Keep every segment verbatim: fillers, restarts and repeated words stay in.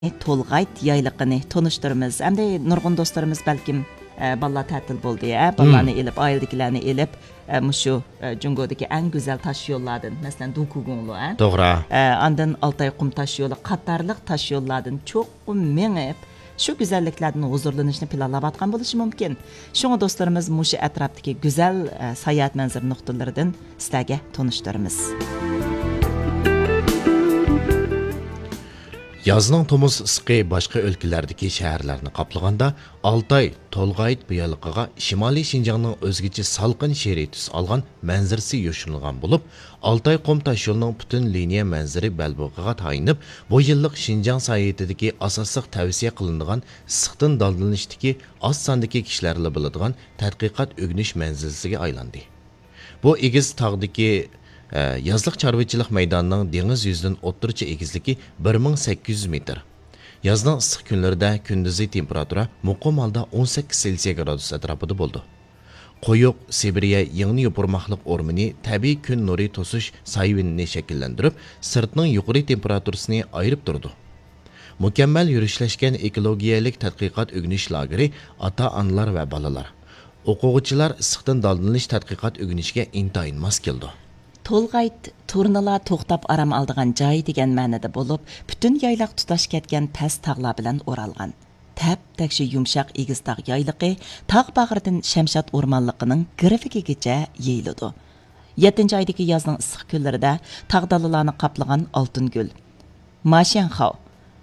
Tolgayt yaylıqını tanıştırımız. Hem de nurgun dostlarımız belki e, balla tatil buldu ya. Ballarını hmm. elip, ayıldıkilerini elip e, şu e, Cungo'daki en güzel taş yollardan. Mesela Dukugunlu. E. Doğru. E, andın Altay kum taş yolu, Katarlık taş yollardan çok menip şu güzelliklerden huzurlanışını planlavatkan buluşu mümkün. Şuna dostlarımız muşu etraftaki güzel e, sayahat manzara noktalarından sizlerge tanıştırımız. Yazning tomuz isqi boshqa o'lkalardagi shaharlarni qoplaganda Altay, Tolg'ayt buyaliqiga Shimoliy Shinjongning o'zgacha salqin she'riy tus olgan manzarasi yo'shirilgan bo'lib, Altay qum tosh yo'lining butun liniya manzari balbog'iga tayinib, bu yillik Shinjong sayohatidagi asosiy tavsiya qilinadigan issiqdan daldalanishdagi oz sondagi kishilarla biladigan tadqiqot o'rganish manzilisiga aylandi. Bu egiz tog'dagi Yazlıq çarvıçılıq meydanının deniz yüzünün o'ttircha egizligi bir ming sakkiz yuz metr. Yazning issiq kunlarida kunduzi temperatura muqim holda o'n sakkiz selsiya gradus atrofida bo'ldi. Qo'yiq Sibiriya yengni yopurmoqliq o'rmini tabiiy kun nuri to'sish sayvinini shakllantirib, sirtning yuqori temperaturasini ayirib turdi. Mukammal yurishlashgan ekologiyalik tadqiqot o'rganish lageri ota-onalar va bolalar, o'quvchilar issiqdan daldalanish tadqiqot o'rganishiga intayin mos keldi. Tolgayt turnalar to'xtab aram aldigan joy degan ma'noda bo'lib, butun yaylaq tutash ketgan past tog'lar bilan o'ralgan. Tap-takshi yumshoq egiz tog' yayliqi tog' bag'ridan Shamshod o'rmonligining grafikigacha yeyiladi. yettinchi oydagi yozning issiq kunlarida tog' dalalarni qoplagan oltin gul, Mashanxao,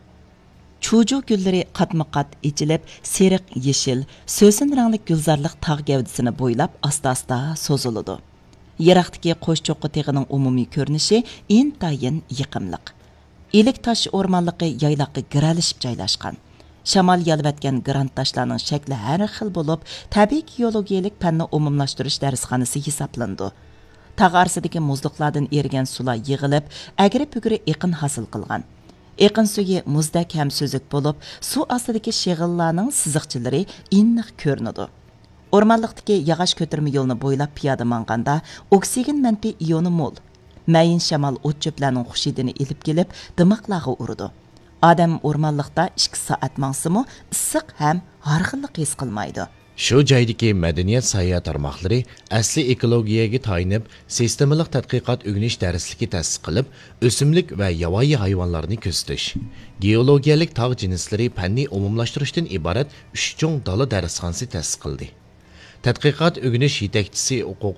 Chuju gullari qatma-qat ichilib, seriq yeshil, so'sin rangli gulzorliq tog' gavdasini bo'ylab asta-asta so'ziladi. Yiroqdagi qo'shcho'qqi teg'ining umumiy ko'rinishi intayin yiqimliq. Elik tosh o'rmonligi yaylaqqa giralishib joylashgan. Shamol yalvatgan grant toshlarning shakli har xil bo'lib, tabiiy geologiyalik fanni umumlashtirish darsxonasi hisoblandi. Tog' orsidagi muzliqlardan erigan sular yig'ilib, agri-pugri eqin hosil qilgan. Eqin suvi muzdek ham so'zuk bo'lib, suv ostidagi shig'illarning siziqchilari iniq ko'rinadi. O'rmonliqdagi yog'och ko'tirma yo'lni bo'ylab piyoda manganda oksigen manfiy ioni mo'l. Mayin shamol o't-cho'plarning xushidini ilib kelib, dimoqlarga urdi. Odam o'rmonliqda ikki soat mangsimi issiq ham harxillik his qilmaydi. Shu joydagi madaniyat sayohat tarmoqlari asli ekologiyaga tayinib, sistemalik tadqiqot o'rganish darsligi ta'sis qilib, o'simlik va yovvoyi hayvonlarni kuzatish, geologiyalik tog' jinslari fanni umumlashtirishdan iborat uch cho'ng dala darsxonasi ta'sis qildi. Tadqiqot o'rganish yetakchisi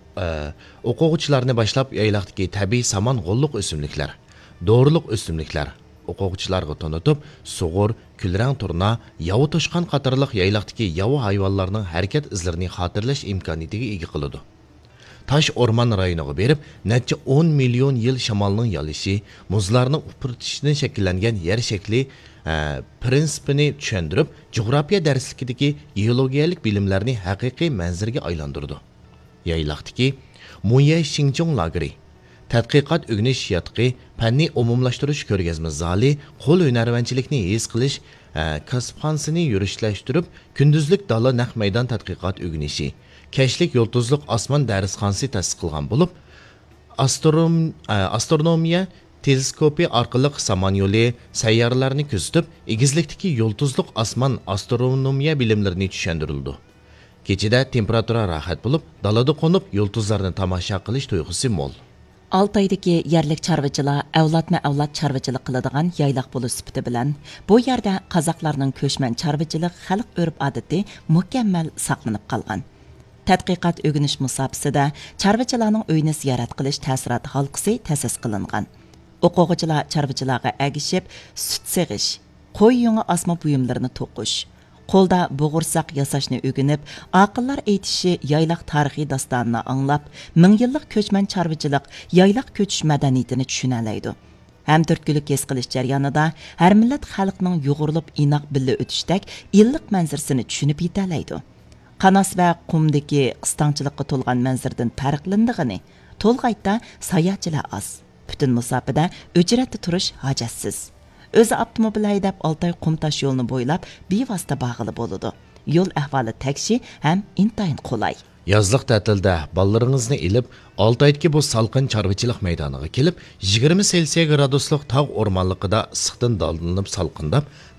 o'quvchilarni boshlab yaylaqdagi tabiiy samon g'olliq o'simliklar, dorilik o'simliklar o'quvchilarga tanitib, sug'ur, kulrang turna, yovi toshqon qatorliq yaylaqdagi yovi hayvonlarning harakat izlarini xotirlash imkoniyatiga ega qiladi. Tosh o'rmon rayoniga berib, necha o'n million yil shamolning yolishi, muzlarning upritishidan shakllangan yer shakli prinsipini tushuntirib, jug'rofiya darsligidagi geologiyalik bilimlarni haqiqiy manzarga aylantirdi. Yaylaqdagi Muye Xinjiang lageri, tadqiqot o'rganish yotqi, fanni umumlashtirish ko'rgazma zali, qo'l hunarvanchilikni his qilish kasbxonasini yurishlashtirib, kunduzlik dala naq maydon tadqiqot o'rganishi, kashlik yulduzlik osmon darsxonasi ta'sis qilgan bo'lib, astronom astronomiya teleskopi orqali samon yo'li sayyoralarni kuzatib, egizlikdagi yulduzlik osmon astronomiya bilimlarini tushuntirildi. Kechida temperatura rohat bo'lib, dalada qo'nib yulduzlarni tomosha qilish tuyg'usi mo'l. Altaydagi yerlik chorvachilar avlodma-avlod chorvachilik qiladigan yaylaq bo'lish sifati bilan bu yerda qozoqlarning ko'chman chorvachilik xalq urf-odati mukammal saqlanib qolgan. Tadqiqot o'rganish musobaqasida chorvachilarning uyini ziyorat qilish ta'sirot halqasi ta'sis qilingan. O'quvchilar chorvachilarga agishib, sut seg'ish, qo'y yungi osma buyumlarini to'qish, qo'lda bo'g'irsoq yasashni o'rganib, aqllar aytishi yaylaq tarixiy dostonini anglab, ming yillik ko'chman chorvachilik yaylaq ko'chish madaniyatini tushunalaydi. Ham turtkilik his qilish jarayonida har millat xalqning yo'g'rilib inoq billa o'tishdek illiq manzarasini tushunib yetalaydi. Qanos va qumdagi qistonchilikqa to'lgan manzardan farqlandigini, Tolg'aytda sayohatchilar oz. Bütün musafada ücretli turish hojatsiz. O'zi avtomobil haydab Altay qum tosh yo'lini bo'ylab bevosita bog'ilib bo'ladi. Yo'l ahvoli takshi ham intayin qulay. Yazlıq tətildə ballarınızı ilib, olti oydagi bu salqin chorvachilik maydoniga kelib, yigirma selsiya graduslik tog' o'rmonligida issiqdan daldinib salqindab,